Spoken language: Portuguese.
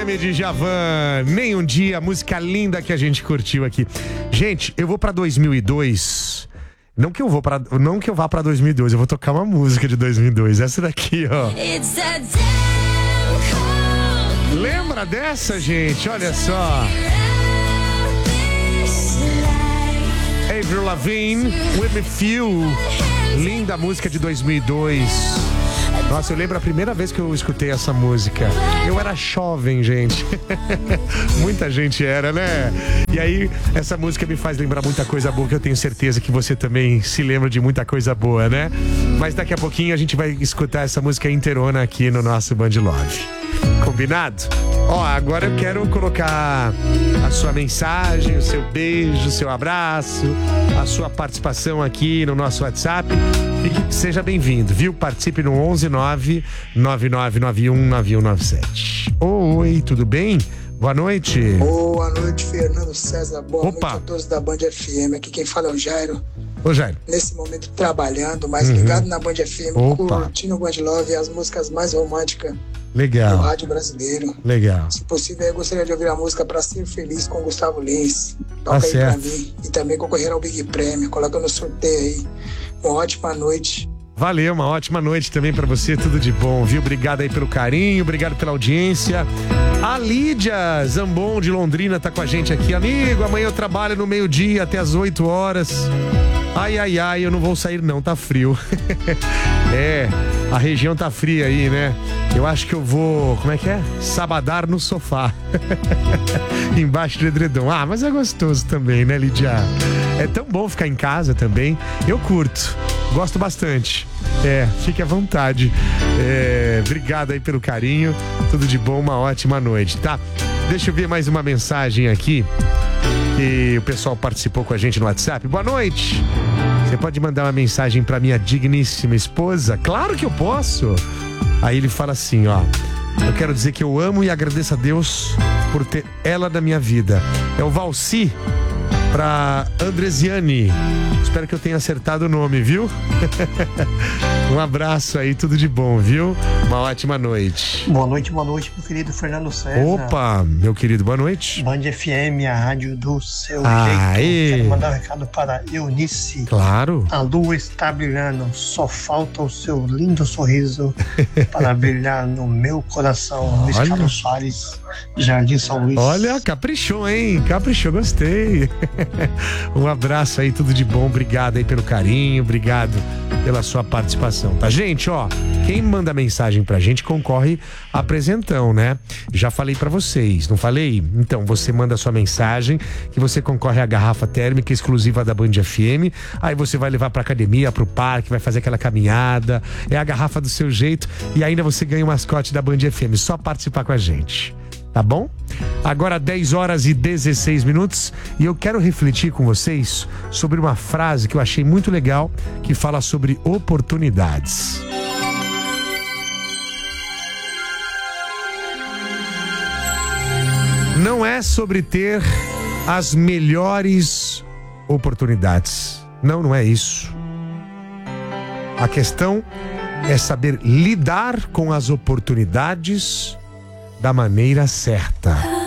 nome de Djavan. Nem um dia, música linda que a gente curtiu aqui. Gente, eu vou pra 2002. Não que eu vá pra 2002, eu vou tocar uma música de 2002. Essa daqui, ó. Lembra dessa, gente? Olha só. Avril Lavigne, With You. Linda música de 2002. Nossa, eu lembro a primeira vez que eu escutei essa música. Eu era jovem, gente. Muita gente era, né? E aí, essa música me faz lembrar muita coisa boa, que eu tenho certeza que você também se lembra de muita coisa boa, né? Mas daqui a pouquinho a gente vai escutar essa música inteirona aqui no nosso Band Love. Combinado? Ó, agora eu quero colocar a sua mensagem, o seu beijo, o seu abraço, a sua participação aqui no nosso WhatsApp. Seja bem-vindo, viu? Participe no 11999919197. Oi, tudo bem? Boa noite. Boa noite, Fernando César. Boa Opa. noite a todos da Band FM. Aqui quem fala é o Jairo. Ô, Jairo. Nesse momento trabalhando, mas ligado na Band FM, Opa. curtindo o Band Love e as músicas mais românticas Legal. do rádio brasileiro. Legal. Se possível, eu gostaria de ouvir a música Pra Ser Feliz com Gustavo Lins. Tá Toca aí pra certo. mim. E também concorrer ao Big Prêmio. Coloca no sorteio aí. Uma ótima noite. Valeu, uma ótima noite também pra você, tudo de bom, viu? Obrigado aí pelo carinho, obrigado pela audiência. A Lídia Zambon de Londrina tá com a gente aqui. Amigo, amanhã eu trabalho no meio-dia até as 8 horas. Ai, ai, ai, eu não vou sair não, tá frio. É, a região tá fria aí, né? Eu acho que eu vou, como é que é? Sabadar no sofá. Embaixo do edredom. Ah, mas é gostoso também, né, Lídia? É tão bom ficar em casa também. Eu curto, gosto bastante. É, fique à vontade. Obrigado aí pelo carinho. Tudo de bom, uma ótima noite, tá? Deixa eu ver mais uma mensagem aqui que o pessoal participou com a gente no WhatsApp. Boa noite. Você pode mandar uma mensagem pra minha digníssima esposa? Claro que eu posso. Aí ele fala assim, ó: eu quero dizer que eu amo e agradeço a Deus por ter ela na minha vida. É o Valci pra Andresiane. Espero que eu tenha acertado o nome, viu? Um abraço aí, tudo de bom, viu? Uma ótima noite. Boa noite, meu querido Fernando César. Opa, meu querido, boa noite. Band FM, a rádio do seu Aê. jeito. Quero mandar um recado para Eunice. Claro. A lua está brilhando, só falta o seu lindo sorriso para brilhar no meu coração. Luiz Olha. Carlos Soares, Jardim São Luís. Olha, caprichou, hein? Caprichou, gostei. Um abraço aí, tudo de bom. Obrigado aí pelo carinho, obrigado pela sua participação, tá? Gente, ó, quem manda mensagem pra gente concorre a presentão, né? Já falei pra vocês, não falei? Então, você manda a sua mensagem que você concorre à garrafa térmica exclusiva da Band FM. Aí você vai levar pra academia, pro parque, vai fazer aquela caminhada. É a garrafa do seu jeito e ainda você ganha o mascote da Band FM. Só participar com a gente. Tá bom? Agora 10 horas e 16 minutos e eu quero refletir com vocês sobre uma frase que eu achei muito legal, que fala sobre oportunidades. Não é sobre ter as melhores oportunidades. Não, não é isso. A questão é saber lidar com as oportunidades da maneira certa.